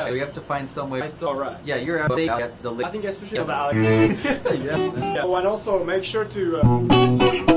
right. We have to find some way. It's all right. Yeah, you're out at the. I think especially the alligator. Yeah. Oh, and also make sure to.